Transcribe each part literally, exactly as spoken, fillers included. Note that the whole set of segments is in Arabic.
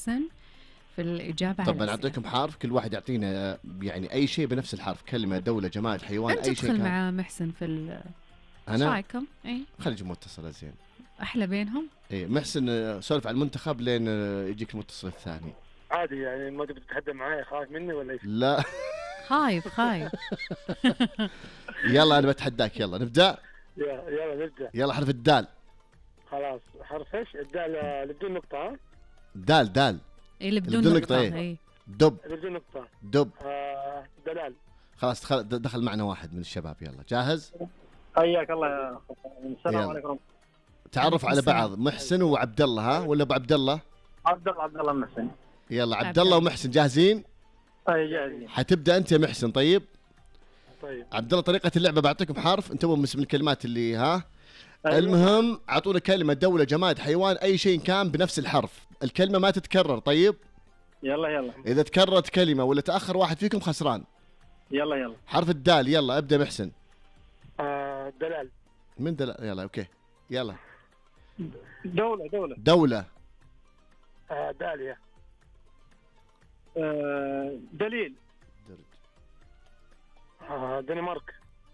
محسن في الإجابة. طب نعطيكم حرف، كل واحد يعطينا يعني أي شيء بنفس الحرف، كلمة، دولة، جماد، حيوان، أي شيء. تدخل مع محسن في ال أنا رايكم؟ إيه خلي يجي متصل زين، أحلى بينهم. إيه محسن سولف على المنتخب لين يجيك المتصل الثاني. عادي يعني، ما تبي تتحدى معايا خايف مني ولا ايش؟ لا خايف خايف. يلا أنا بتحداك، يلا نبدأ. يلا نبدأ. يلا حرف الدال. خلاص حرف ايش؟ الدال اللي بدون نقطة. ها دال دال إيه اللي بدون نقطة. نقطة. إيه. إيه دب. اللي بدون نقطة. دب. آه دلال. خلاص دخل, دخل معنا واحد من الشباب، يلا جاهز؟ حياك الله يا السلام يلا. عليكم. تعرف على بعض، محسن وعبد الله، ها ولا ابو عبد الله؟ عبد الله عبد الله محسن. يلا عبد الله ومحسن جاهزين؟ اي جاهزين. حتبدا انت يا محسن. طيب طيب عبد الله، طريقه اللعبه بعطيكم حرف، انتم من الكلمات اللي ها. أيوة. المهم اعطونا كلمه، دوله، جماد، حيوان، اي شيء كان بنفس الحرف، الكلمه ما تتكرر. طيب يلا يلا اذا تكررت كلمه ولا تاخر واحد فيكم خسران. يلا يلا. حرف الدال، يلا ابدا محسن. آه دلال. من دلال؟ يلا اوكي يلا. دولة دولة. دوله. آه داليا. آه دليل. آه دنمارك.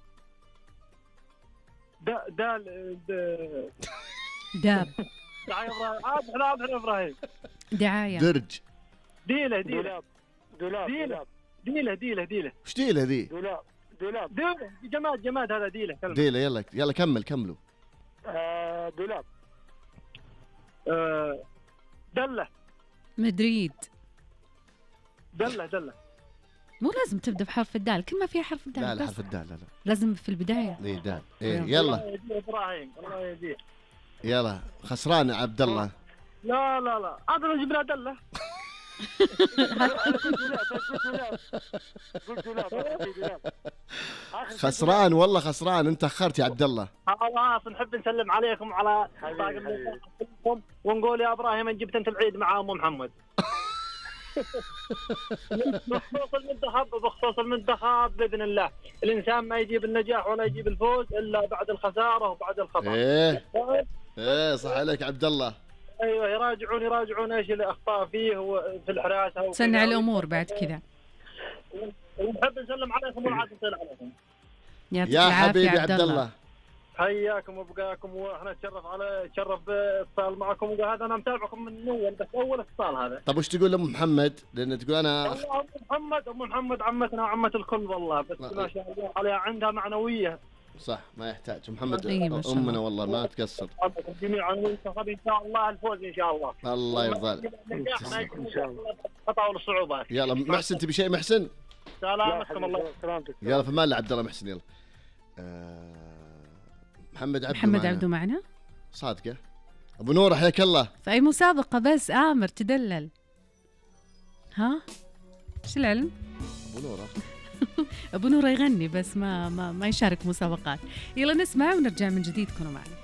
د دال د داب. دعاية ابراهيم. عاد عاد ابراهيم. دعاية. درج. ديلة ديلة. دولاب. دولاب. ديلة. دولاب. ديلة ديلة ديلة. وش ديله ذي؟ دولاب. دولاب. ديلة جماد جماد هذا ديلة. كلمة. ديله. يلا يلا كمل كملوا. آه دولاب. آه دلة. مدريد. دلة دلة. مو لازم تبدأ بحرف الدال، كل ما فيها حرف الدال. لا لا بس. حرف الدال، لا لا لازم في البداية. ايه دال. ايه يلا. يلا الله يهديه ابراهيم الله يهديه. يلا. خسران يا عبد الله. لا لا لا عاد لو جبنا دلة. خسران والله خسران، انت اخرت يا عبد الله. خلاص نحب نسلم عليكم وعلى حبيبي. ونقول يا ابراهيم ان جبت انت العيد مع ام محمد. بخصوص المنتخب بخصوص المنتخب باذن الله الانسان ما يجيب النجاح ولا يجيب الفوز الا بعد الخساره وبعد الخطا. ايه ايه صح عليك عبد الله. ايوه يراجعون يراجعون ايش اللي اخطا فيه في الحراسه. تسنع الأمور بعد كذا. ونحب نسلم عليكم والعاد نطيل عليكم. يعطيك يا العافية حبيبي عبد عبد الله. حياكم وبقاكم، واحنا نتشرف على نتشرف باتصال معكم، وهذا انا متابعكم من اول بس اول اتصال هذا. طب وش تقول لام محمد؟ لان تقول انا أخ... والله ام محمد ام محمد عمتنا وعمه الكل والله، بس لا. ما شاء الله عليها عندها معنويه. صح ما يحتاج محمد. إيه ما شاء الله. امنا والله ما تقصر. حبكم جميعا والمنتخب ان شاء الله الفوز ان شاء الله. الله يرضى. ان شاء الله خطا والصعوبات. يلا محسن، تبي شيء محسن؟ سلامتكم الله. سلامتك. يلا في امان الله عبد الله محسن. يلا آه... محمد عبده محمد معنا. عبده معنا. صادقه. ابو نور حياك الله. في أي مسابقة بس آمر تدلل. ها ايش العلم؟ ابو نور أبو نور يغني بس ما ما ما يشارك مسابقات. يلا نسمع ونرجع من جديد، كونوا معنا.